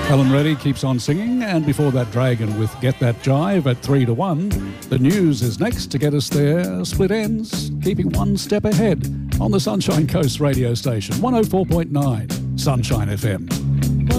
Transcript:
Helen Reddy keeps on singing, and before that, Dragon with Get That Jive at 3-1. The news is next to get us there. Split Ends keeping one step ahead on the Sunshine Coast radio station, 104.9 Sunshine FM.